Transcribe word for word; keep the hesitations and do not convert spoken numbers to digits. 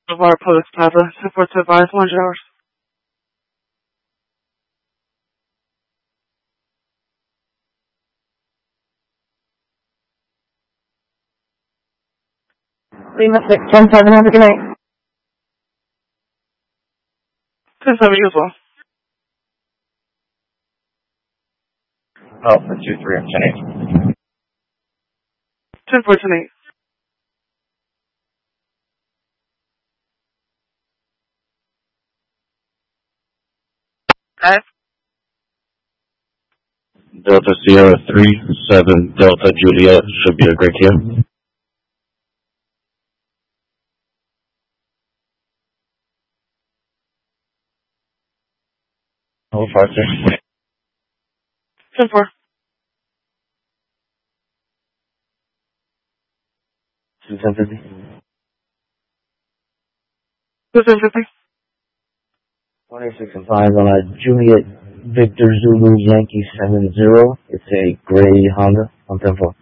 Boulevard Public Plaza, ten four to advise, one hundred hours. Lima six ten seven, have a good night. ten seven, you as well. Alpha two three, ten eight. ten four, ten eight. Five. Delta Sierra three seven Delta Juliet should be a great deal. Oh, five six. ten four. Two ten fifty. two ten fifty. twenty-six and five on a Juliet Victor Zulu Yankee seven zero. It's a gray Honda on ten four.